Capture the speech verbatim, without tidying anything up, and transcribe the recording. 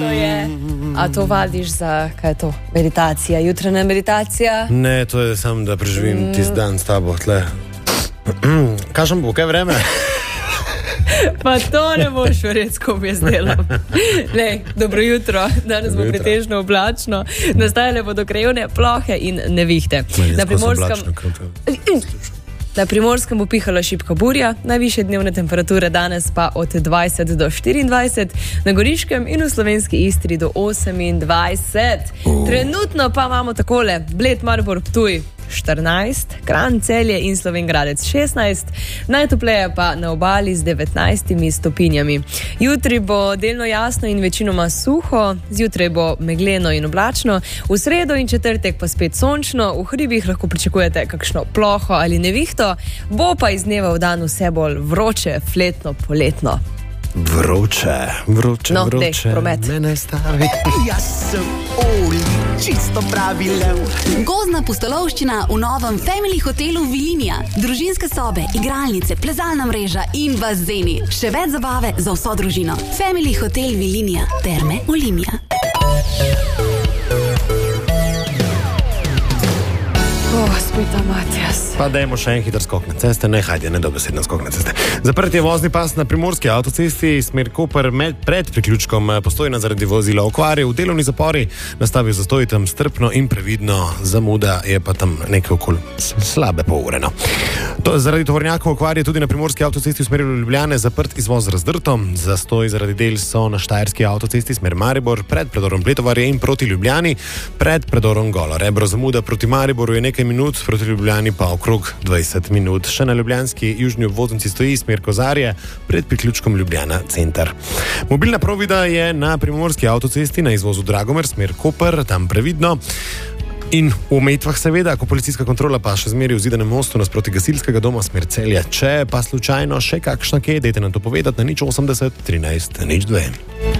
A to vadiš za, kaj je to, meditacija, jutranja meditacija? Ne, to je samo, da preživim mm. tisti dan s tabo, tle. Kažem bo, kaj vreme? Pa to ne boš verjeti, ko mi je zdelo. Ne, dobro jutro, danes bo pretežno oblačno, nastajale bodo krajevne plohe in nevihte. Na Primorskem... Na Primorskem bo pihala šibka burja, najvišje dnevne temperature danes pa od dvajset do štiriindvajset, na Goriškem in v slovenski Istri do osemindvajset. Uh. Trenutno pa imamo takole: Bled, Maribor, Ptuj štirinajst, Kranj, Celje in Slovenj Gradec šestnajst, najtopleje pa na obali z devetnajstimi stopinjami. Jutri bo delno jasno in večinoma suho, zjutraj bo megleno in oblačno, v sredo in četrtek pa spet sončno, v hribih lahko pričakujete kakšno ploho ali nevihto, bo pa iz dneva v dan vse bolj vroče, fletno, poletno. Vroče, vroče, no, vroče, dej, promet. Mene stavi. Jaz sem Oli, čisto pravi lev. Gozdna pustolovščina v novem Family hotelu Vilinija. Družinske sobe, igralnice, plezalna mreža in bazeni. Še več zabave za vso družino. Family hotel Vilinija, Terme Olimia. Oh, spet Matjas. Pa dajmo še en hiter skok na ceste, ne hajde, ne dobesedno skok na ceste. Zaprt je vozni pas na primorski avtocesti, smer Koper med, pred priključkom Postojna zaradi vozila okvare. V delovni zapori nastavil zastoj tam strpno in previdno, zamuda je pa tam nekaj okoli slabe pol ure. No. To, zaradi tovornjakov okvar je tudi na primorski avtocesti v smeri Ljubljane zaprt izvoz razdrto. Zastoj zaradi del so na štajerski avtocesti smer Maribor, pred predorom Bletovarje in proti Ljubljani, pred predorom Golo Rebro. Zamuda proti Mariboru je nekaj minut, proti Ljubljani pa okrog dvajset minut. Še na ljubljanski južni obvoznici stoji smer Kozarje pred priključkom Ljubljana center. Mobilna provida je na primorski avtocesti na izvozu Dragomer smer Koper, tam previdno. In v omejitvah seveda, ko policijska kontrola pa še zmeri v Zidanem mostu nasproti gasilskega doma smer Celja. Če pa slučajno še kakšna kje, dajte nam to povedati na nič osemdeset trinajst nič dve.